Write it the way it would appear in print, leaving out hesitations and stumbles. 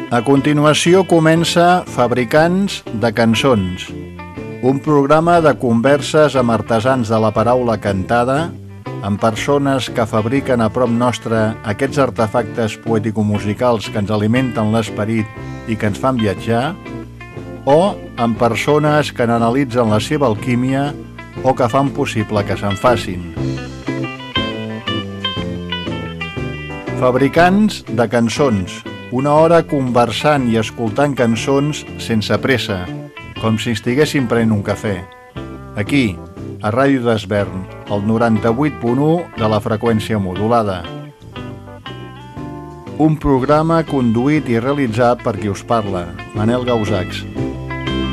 A continuació comença Fabricants de Cançons, un programa de converses amb artesans de la paraula cantada, amb persones que fabriquen a prop nostre aquests artefactes poètico-musicals que ens alimenten l'esperit i que ens fan viatjar, o amb persones que n'analitzen la seva alquímia o que fan possible que se'n facin. Fabricants de Cançons, una hora conversant i escoltant cançons sense pressa, com si estiguéssim prenent un cafè. Aquí, a Ràdio d'Esvern, el 98.1 de la freqüència modulada. Un programa conduït i realitzat per qui us parla, Manel Gausacs.